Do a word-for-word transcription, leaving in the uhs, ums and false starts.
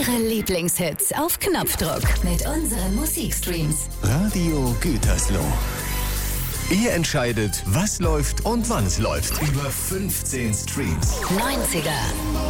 Eure Lieblingshits auf Knopfdruck mit unseren Musikstreams. Radio Gütersloh. Ihr entscheidet, was läuft und wann es läuft. Über fünfzehn Streams. neunziger